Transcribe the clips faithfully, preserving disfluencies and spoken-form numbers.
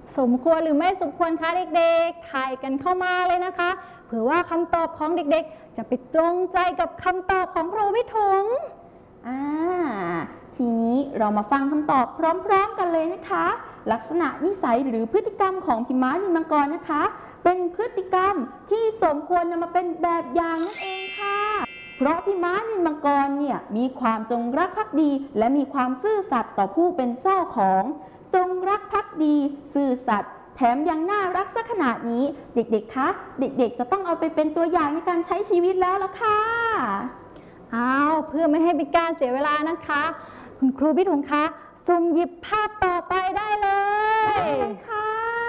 สมควรหรือไม่สมควรคะเด็กๆถ่ายกันเข้ามาเลยนะคะเผื่อว่าคำตอบของเด็กๆจะไปตรงใจกับคำตอบของครูพี่ถุงอ่าทีนี้เรามาฟังคำตอบพร้อมๆกันเลยนะคะลักษณะนิสัยหรือพฤติกรรมของพี่ม้านินมังกรนะคะเป็นพฤติกรรมที่สมควรนำมาเป็นแบบอย่างนั่นเองค่ะเพราะพี่ม้านินมังกรเนี่ยมีความจงรักภักดีและมีความซื่อสัตย์ต่อผู้เป็นเจ้าของจงรักภักดีซื่อสัตย์แถมยังน่ารักซะขนาดนี้เด็กๆคะเด็กๆจะต้องเอาไปเป็นตัวอย่างในการใช้ชีวิตแล้วล่ะค่ะอ้าวเพื่อไม่ให้เป็นการเสียเวลานะคะคุณครูพี่ถุงคะสุ่มหยิบภาพต่อไปได้เลยได้เลยค่ะ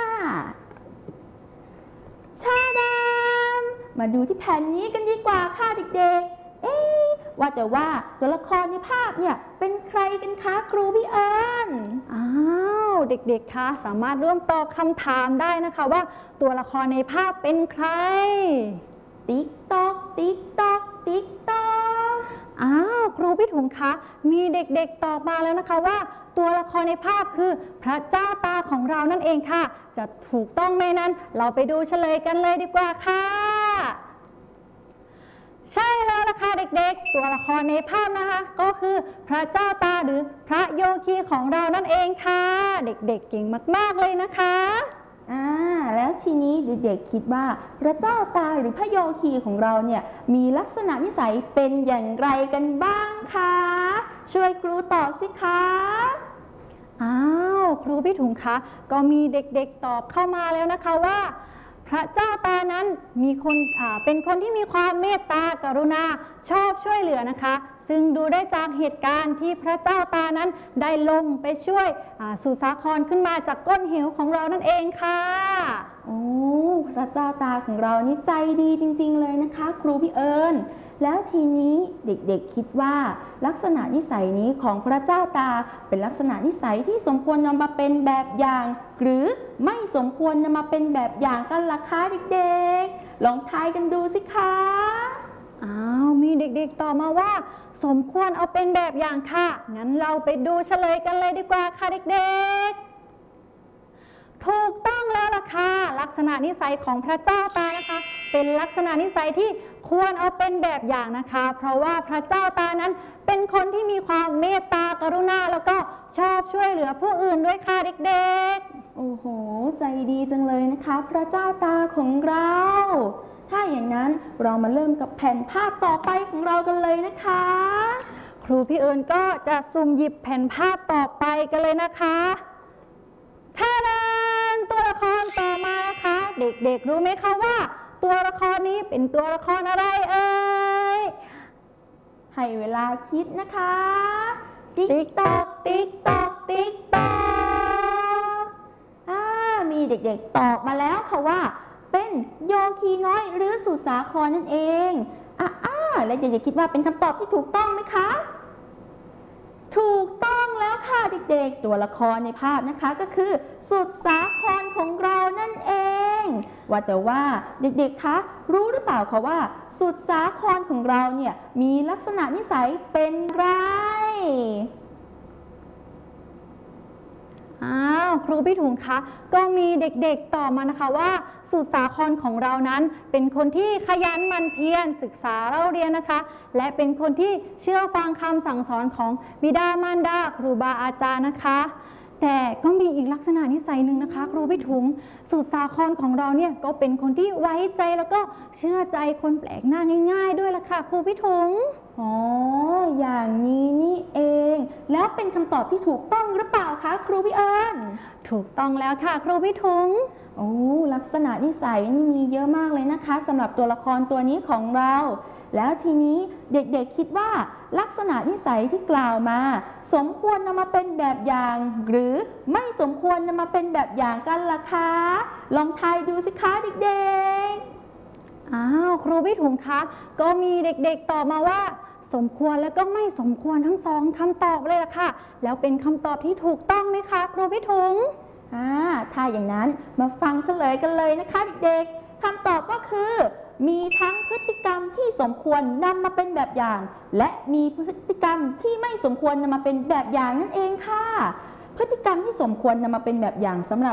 ชาดามมาดูที่แผ่นนี้กันดีกว่าค่ะเด็กๆเอ๊ะว่าแต่ว่าตัวละครในภาพเนี่ยเป็นใครกันคะครูพี่เอิญอ้าวเด็กๆคะสามารถร่วมตอบคำถามได้นะคะว่าตัวละครในภาพเป็นใครติ๊กตอกติ๊กตอกติ๊กตอกอ้าวครูพี่ถุงคะมีเด็กๆตอบมาแล้วนะคะว่าตัวละครในภาพคือพระเจ้าตาของเรานั่นเองค่ะจะถูกต้องไหมนั้นเราไปดูเฉลยกันเลยดีกว่าค่ะใช่แล้วล่ะค่ะเด็กๆตัวละครในภาพนะคะก็คือพระเจ้าตาหรือพระโยคีของเรานั่นเองค่ะเด็กๆเก่งมากๆเลยนะคะอ่าแล้วทีนี้เด็กๆคิดว่าพระเจ้าตาหรือพระโยคีของเราเนี่ยมีลักษณะนิสัยเป็นอย่างไรกันบ้างคะช่วยครูตอบสิคะอ้าวครูพี่ถุงคะก็มีเด็กๆตอบเข้ามาแล้วนะคะว่าพระเจ้าตานั้นมีคนอ่าเป็นคนที่มีความเมตตากรุณาชอบช่วยเหลือนะคะซึ่งดูได้จากเหตุการณ์ที่พระเจ้าตานั้นได้ลงไปช่วยสุสาครขึ้นมาจากก้นเหวของเรานั่นเองค่ะโอ้พระเจ้าตาของเรานี่ใจดีจริงๆเลยนะคะครูพี่เอิญแล้วทีนี้เด็กๆคิดว่าลักษณะนิสัยนี้ของพระเจ้าตาเป็นลักษณะนิสัยที่สมควรนำมาเป็นแบบอย่างหรือไม่สมควรนำมาเป็นแบบอย่างกันล่ะคะเด็กๆลองทายกันดูสิคะอ้าวมีเด็กๆตอบมาว่าสมควรเอาเป็นแบบอย่างค่ะงั้นเราไปดูเฉลยกันเลยดีกว่าค่ะเด็กๆถูกต้องแล้วล่ะค่ะลักษณะนิสัยของพระเจ้าตานะคะเป็นลักษณะนิสัยที่ควรเอาเป็นแบบอย่างนะคะเพราะว่าพระเจ้าตานั้นเป็นคนที่มีความเมตตากรุณาแล้วก็ชอบช่วยเหลือผู้อื่นด้วยค่ะเด็กๆโอ้โหใจดีจังเลยนะคะพระเจ้าตาของเราถ้าอย่างนั้นเรามาเริ่มกับแผ่นภาพต่อไปของเรากันเลยนะคะครูพี่เอิญก็จะสุ่มหยิบแผ่นภาพต่อไปกันเลยนะคะท่านันตัวละครต่อมานะคะเด็กๆรู้ไหมคะว่าตัวละครนี้เป็นตัวละครอะไรเอ่ยให้เวลาคิดนะคะติ๊กตอกติ๊กตอกติ๊กตอกอ่ามีเด็กๆตอบมาแล้วค่ะว่าเป็นโยคีน้อยหรือสุสาครนั่นเองอ่าอ่าและเด็กๆคิดว่าเป็นคำตอบที่ถูกต้องไหมคะถูกต้องแล้วค่ะเด็กๆตัวละครในภาพนะคะก็คือสุสาครของเรานั่นเองว่าแต่ว่าเด็กๆคะรู้หรือเปล่าคะว่าสุสาครของเราเนี่ยมีลักษณะนิสัยเป็นไรอ้าวครูพี่ถุงคะก็มีเด็กๆตอบมานะคะว่าสุสาครของเรานั้นเป็นคนที่ขยันหมั่นเพียรศึกษาเล่าเรียนนะคะและเป็นคนที่เชื่อฟังคำสั่งสอนของบิดามารดาครูบาอาจารย์นะคะแต่ก็มีอีกลักษณะนิสัยหนึ่งนะคะครูพี่ถุงสุสาครของเราเนี่ยก็เป็นคนที่ไว้ใจแล้วก็เชื่อใจคนแปลกหน้าง่ายๆด้วยล่ะค่ะครูพี่ถุงอ๋ออย่างนี้นี่เองแล้วเป็นคำตอบที่ถูกต้องหรือเปล่าคะครูพี่เอิญถูกต้องแล้วค่ะครูพี่ถุงโอ้ลักษณะนิสัยนี่มีเยอะมากเลยนะคะสำหรับตัวละครตัวนี้ของเราแล้วทีนี้เด็กๆคิดว่าลักษณะนิสัยที่กล่าวมาสมควรนำมาเป็นแบบอย่างหรือไม่สมควรนำมาเป็นแบบอย่างกันล่ะคะลองทายดูสิคะเด็กๆอ้าวครูพี่ถุงคะก็มีเด็กๆตอบมาว่าสมควรและก็ไม่สมควรทั้งสองคำตอบเลยล่ะค่ะแล้วเป็นคำตอบที่ถูกต้องไหมคะครูพี่ถุงอ่าถ้าอย่างนั้นมาฟังเฉลยกันเลยนะคะเด็กๆคำตอบก็คือมีทั้งพฤติกรรมที่สมควรนำมาเป็นแบบอย่างและมีพฤติกรรมที่ไม่สมควรนำมาเป็นแบบอย่างนั่นเองค่ะพฤติกรรมที่สมควรนำมาเป็นแบบอย่างสำหรับ